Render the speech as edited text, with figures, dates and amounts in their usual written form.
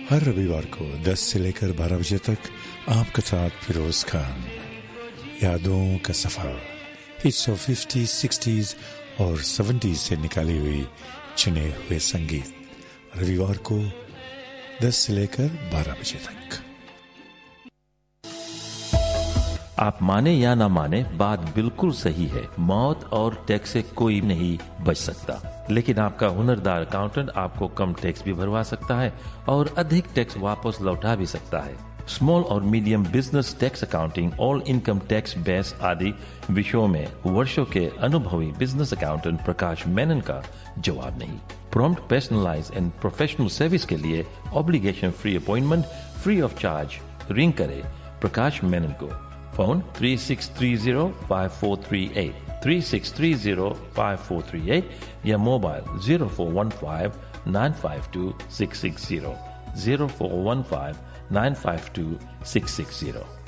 हर रविवार को 10 से लेकर 12 बजे तक आपके साथ फिरोज खान। यादों का सफर, हिट्स ऑफ 50s, 60s और 70s से निकाली हुई चुने हुए संगीत, रविवार को 10 से लेकर 12 बजे तक। आप माने या ना माने, बात बिल्कुल सही है। मौत और टैक्स से कोई नहीं बच सकता, लेकिन आपका हुनरदार अकाउंटेंट आपको कम टैक्स भी भरवा सकता है और अधिक टैक्स वापस लौटा भी सकता है। स्मॉल और medium business tax accounting, all income tax base आदि विषयों में वर्षों के अनुभवी बिजनेस अकाउंटेंट प्रकाश मेनन का जवाब नहीं। Prompt, personalise and professional service के लिए obligation free appointment, free of charge. Ring करें प्रकाश मेनन को। फोन 36305438, 36305438 या मोबाइल 0415952660, 0415952660।